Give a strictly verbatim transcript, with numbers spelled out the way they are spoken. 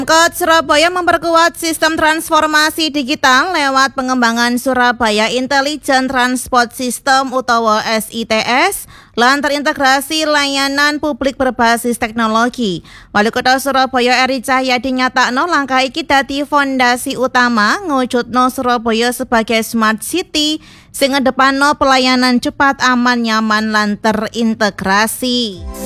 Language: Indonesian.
Pemkot Surabaya memperkuat sistem transformasi digital lewat pengembangan Surabaya Intelligent Transport System utawa S I T S lan terintegrasi layanan publik berbasis teknologi. Wali Kota Surabaya Eri Cahyadi nyatakno langkah iki dadi fondasi utama ngwujudno Surabaya sebagai smart city sing ngedepanno pelayanan cepat, aman, nyaman lan terintegrasi.